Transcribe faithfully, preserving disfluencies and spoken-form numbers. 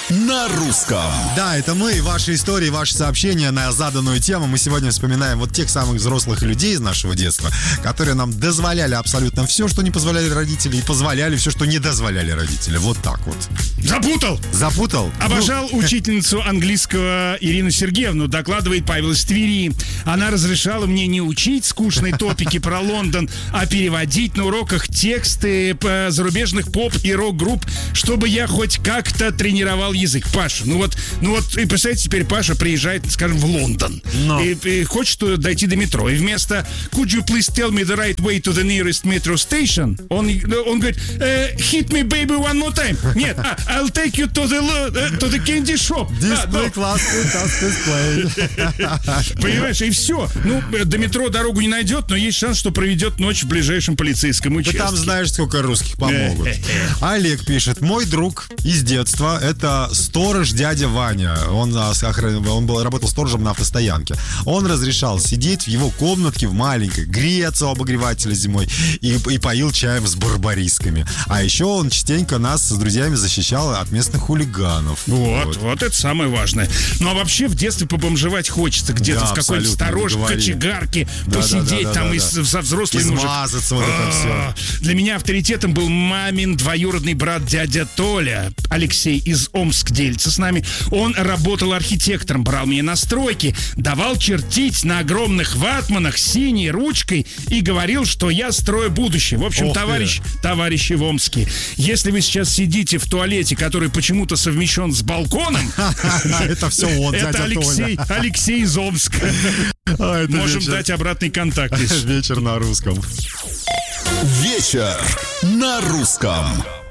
на русском. Да, это мы, ваши истории, ваши сообщения на заданную тему. Мы сегодня вспоминаем вот тех самых взрослых людей из нашего детства, которые нам дозволяли абсолютно все, что не позволяли родители, и позволяли все, что не дозволяли родители. Вот так вот. Запутал! Запутал? Обожал Ну... учительницу английского Ирину Сергеевну, докладывает Павел из Твери. Она разрешала мне не учить скучные топики про Лондон, а переводить на уроках тексты зарубежных поп и рок-групп, чтобы я хоть как-то тренировал язык. Паша, ну вот, ну вот, и представьте, теперь Паша приезжает, скажем, в Лондон Но. и, и хочет дойти до метро. И вместо «Could you please tell me the right way to the nearest metro station?» Он, он говорит «Hit me, baby, one more time». Нет, а, «I'll take you to the, to the candy shop». Display классный, дисплей. Понимаешь, и все. Ну, до метро дорогу не найдет, но есть шанс, что проведет ночь в ближайшем полицейском участке. Ты там знаешь, сколько русских помогут. Олег пишет: мой друг из детства — это сторож дядя Ваня. Он, он был, работал сторожем на автостоянке. Он разрешал сидеть в его комнатке в маленькой, греться у обогревателя зимой и, и поил чаем с барбарисками. А еще он частенько нас с друзьями защищал от местных хулиганов. Вот, вот, вот это самое важное. Ну а вообще в детстве побомжевать хочется. Где-то да, в какой-то сторожке, кочегарке да, посидеть да, да, там да, да, и со взрослым мужиком. Измазаться вот это все. Для меня авторитетом был мамин двоюродный брат дядя Толя, Алексей из Омск делится с нами. Он работал архитектором, брал меня на стройки, давал чертить на огромных ватманах синей ручкой и говорил, что я строю будущее. В общем, Ох товарищ, ты. товарищи в Омске, если вы сейчас сидите в туалете, который почему-то совмещен с балконом, это все он, это Алексей, Алексей из Омска. Можем дать обратный контакт. Вечер на русском. Вечер на русском.